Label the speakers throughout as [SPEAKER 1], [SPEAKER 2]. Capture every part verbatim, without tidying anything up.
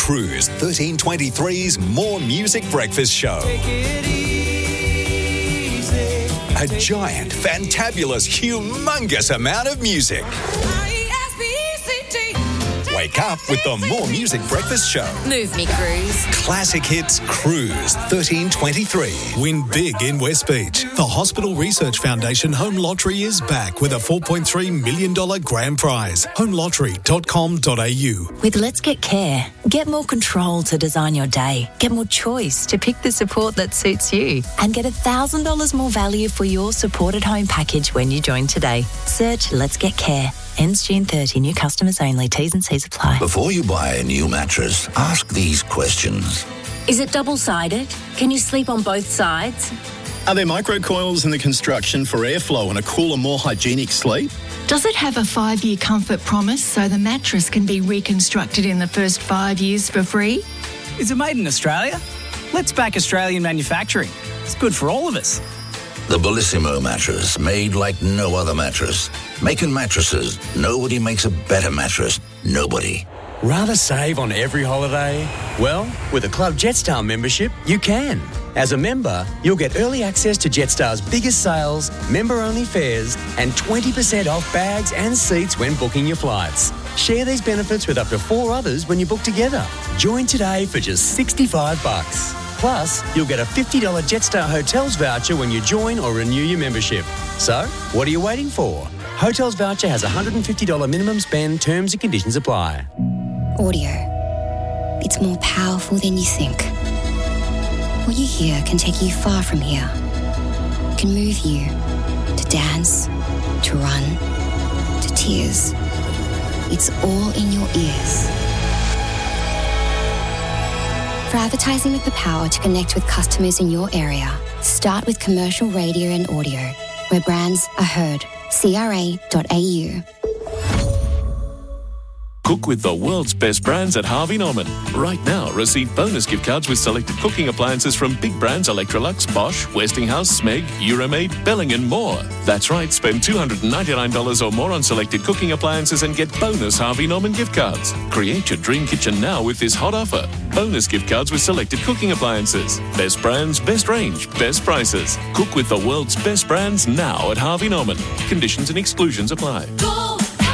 [SPEAKER 1] Cruise, thirteen twenty-three's More Music Breakfast Show.
[SPEAKER 2] Take it easy.
[SPEAKER 1] A giant, fantabulous, humongous amount of music. Wake up with the More Music Breakfast Show.
[SPEAKER 3] Move me, Cruise.
[SPEAKER 1] Classic Hits Cruise thirteen twenty-three. Win big in West Beach. The Hospital Research Foundation Home Lottery is back with a four point three million dollars grand prize. home lottery dot com dot a u.
[SPEAKER 4] With Let's Get Care, get more control to design your day. Get more choice to pick the support that suits you. And get one thousand dollars more value for your supported home package when you join today. Search Let's Get Care. Ends June thirtieth. New customers only. T's and C's apply.
[SPEAKER 5] Before you buy a new mattress, ask these questions.
[SPEAKER 6] Is it double-sided? Can you sleep on both sides?
[SPEAKER 7] Are there microcoils in the construction for airflow and a cooler, more hygienic sleep?
[SPEAKER 8] Does it have a five-year comfort promise so the mattress can be reconstructed in the first five years for free?
[SPEAKER 9] Is it made in Australia? Let's back Australian manufacturing. It's good for all of us.
[SPEAKER 5] The Bellissimo mattress, made like no other mattress. Making mattresses, nobody makes a better mattress. Nobody.
[SPEAKER 10] Rather save on every holiday? Well, with a Club Jetstar membership, you can. As a member, you'll get early access to Jetstar's biggest sales, member-only fares, and twenty percent off bags and seats when booking your flights. Share these benefits with up to four others when you book together. Join today for just sixty-five bucks. Plus, you'll get a fifty dollars Jetstar Hotels voucher when you join or renew your membership. So, what are you waiting for? Hotels voucher has a one hundred fifty dollars minimum spend. Terms and conditions apply.
[SPEAKER 11] Audio. It's more powerful than you think. What you hear can take you far from here. It can move you to dance, to run, to tears. It's all in your ears. For advertising with the power to connect with customers in your area, start with commercial radio and audio, where brands are heard. C R A dot A U.
[SPEAKER 12] Cook with the world's best brands at Harvey Norman. Right now, receive bonus gift cards with selected cooking appliances from big brands Electrolux, Bosch, Westinghouse, Smeg, Euromaid, Belling and more. That's right, spend two hundred ninety-nine dollars or more on selected cooking appliances and get bonus Harvey Norman gift cards. Create your dream kitchen now with this hot offer. Bonus gift cards with selected cooking appliances. Best brands, best range, best prices. Cook with the world's best brands now at Harvey Norman. Conditions and exclusions apply.
[SPEAKER 2] Go!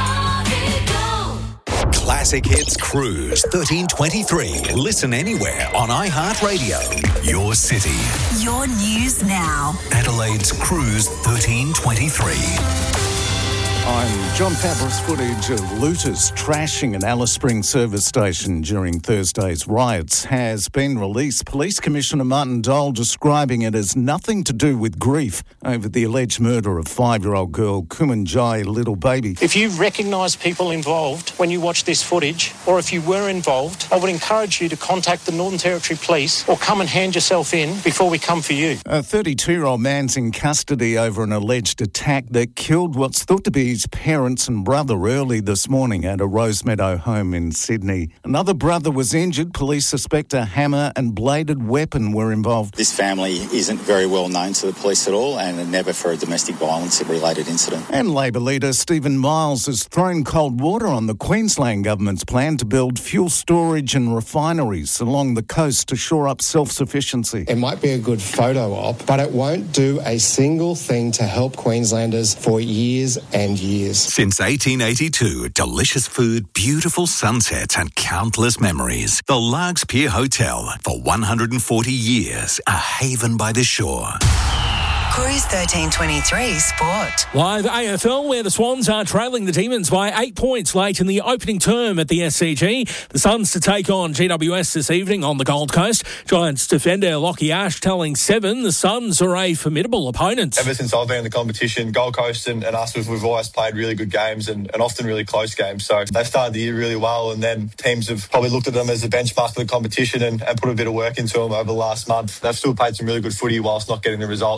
[SPEAKER 1] Classic Hits Cruise thirteen twenty-three. Listen anywhere on iHeartRadio. Your city.
[SPEAKER 4] Your news now.
[SPEAKER 1] Adelaide's Cruise thirteen twenty-three.
[SPEAKER 13] I'm John Pappas. Footage of looters trashing an Alice Springs service station during Thursday's riots has been released. Police Commissioner Martin Dole describing it as nothing to do with grief over the alleged murder of five-year-old girl Kumanjai Little Baby.
[SPEAKER 14] If you recognise people involved when you watch this footage, or if you were involved, I would encourage you to contact the Northern Territory Police or come and hand yourself in before we come for you.
[SPEAKER 13] A thirty-two-year-old man's in custody over an alleged attack that killed what's thought to be his parents and brother early this morning at a Rosemeadow home in Sydney. Another brother was injured. Police suspect a hammer and bladed weapon were involved.
[SPEAKER 15] This family isn't very well known to the police at all and never for a domestic violence-related incident.
[SPEAKER 13] And Labor leader Stephen Miles has thrown cold water on the Queensland government's plan to build fuel storage and refineries along the coast to shore up self-sufficiency.
[SPEAKER 16] It might be a good photo op, but it won't do a single thing to help Queenslanders for years and years.
[SPEAKER 1] Since eighteen eighty-two, delicious food, beautiful sunsets and countless memories. The Largs Pier Hotel, for one hundred forty years, a haven by the shore.
[SPEAKER 4] Cruise thirteen twenty-three Sport.
[SPEAKER 17] Live A F L, where the Swans are trailing the Demons by eight points late in the opening term at the S C G. The Suns to take on G W S this evening on the Gold Coast. Giants defender Lockie Ash telling Seven the Suns are a formidable opponent.
[SPEAKER 18] Ever since I've been in the competition, Gold Coast and, and us, we've, we've always played really good games and, and often really close games. So they've started the year really well, and then teams have probably looked at them as a benchmark for the competition and, and put a bit of work into them over the last month. They've still played some really good footy whilst not getting the results.
[SPEAKER 17] Meantime,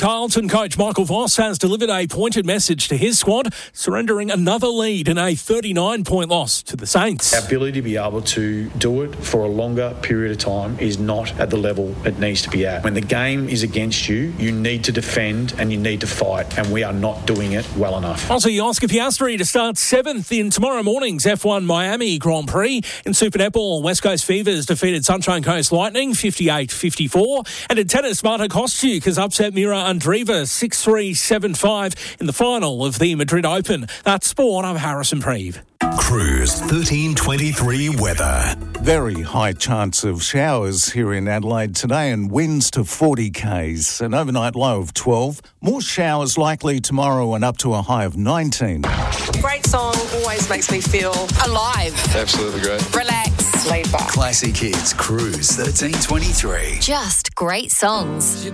[SPEAKER 17] Carlton coach Michael Voss has delivered a pointed message to his squad, surrendering another lead in a thirty-nine point loss to the Saints.
[SPEAKER 2] Our ability to be able to do it for a longer period of time is not at the level it needs to be at. When the game is against you, you need to defend and you need to fight, and we are not doing it well enough.
[SPEAKER 17] Aussie Oscar Piastri to start seventh in tomorrow morning's F one Miami Grand Prix. In Super Netball, West Coast Fevers defeated Sunshine Coast Lightning fifty-eight fifty-four. And in tennis, Marta Kostyuk has upset Mira Andreeva six three, seven five in the final of the Madrid Open. That's sport. I'm Harrison Preeve.
[SPEAKER 1] Cruise thirteen twenty-three weather.
[SPEAKER 13] Very high chance of showers here in Adelaide today and winds to forty kays. An overnight low of twelve. More showers likely tomorrow and up to a high of nineteen.
[SPEAKER 3] Great song, always makes me feel alive.
[SPEAKER 19] Absolutely great.
[SPEAKER 3] Relax. Laid back.
[SPEAKER 20] Classic hits, Cruise thirteen twenty-three.
[SPEAKER 21] Just great songs.